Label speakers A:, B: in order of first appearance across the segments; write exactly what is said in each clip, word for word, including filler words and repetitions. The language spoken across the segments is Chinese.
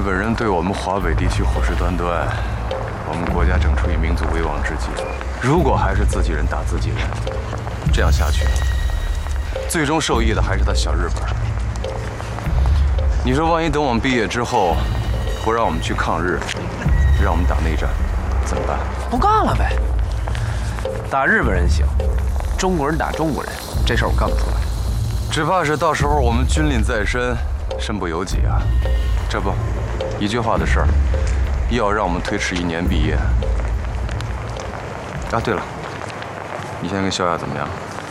A: 本人对我们华北地区虎视眈眈，我们国家正处于民族危亡之际。如果还是自己人打自己人，这样下去，最终受益的还是他小日本。你说，万一等我们毕业之后，不让我们去抗日，让我们打内战，怎么办？
B: 不干了呗。打日本人行，中国人打中国人，这事儿我干不出来。
A: 只怕是到时候我们军令在身，身不由己啊。这不，一句话的事儿，又要让我们推迟一年毕业。啊，对了，你现在跟萧亚怎么样？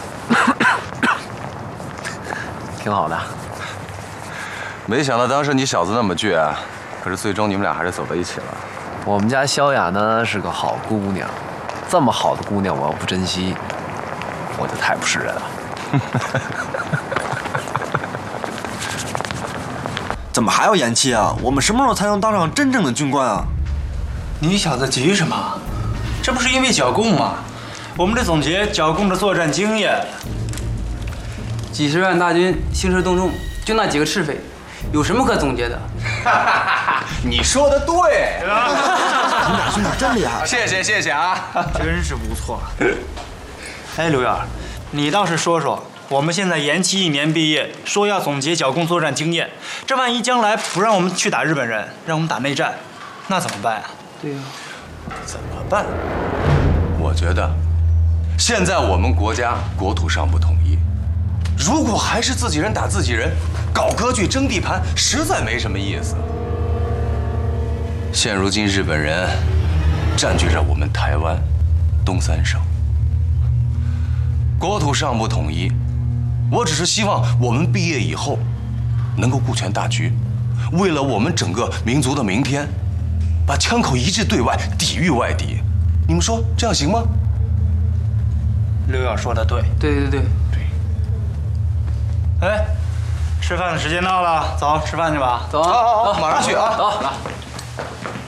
B: 挺好的。
A: 没想到当时你小子那么倔，可是最终你们俩还是走到一起了。
B: 我们家萧雅呢是个好姑娘，这么好的姑娘，我要不珍惜，我就太不是人了。
C: 怎么还要延期啊？我们什么时候才能当上真正的军官啊？
D: 你小子急什么？这不是因为剿共吗？我们得总结剿共的作战经验。
E: 几十万大军兴师动众，就那几个赤匪，有什么可总结的？
A: 你说的对，
C: 你们俩兄弟真厉害！
A: 谢谢谢谢啊，
D: 真是不错。哎，刘远，你倒是说说，我们现在延期一年毕业，说要总结剿共作战经验，这万一将来不让我们去打日本人，让我们打内战，那怎么办啊？
E: 对呀、
A: 啊，怎么办？我觉得，现在我们国家国土尚不统一，如果还是自己人打自己人，搞割据争地盘，实在没什么意思。现如今日本人占据着我们台湾东三省，国土尚不统一，我只是希望我们毕业以后能够顾全大局，为了我们整个民族的明天，把枪口一致对外，抵御外敌。你们说这样行吗？
D: 刘远说的对。
E: 对对对
A: 对。
D: 哎，吃饭的时间到了，走，吃饭去吧。
E: 走啊，
A: 好好好，马上去啊！
E: 走。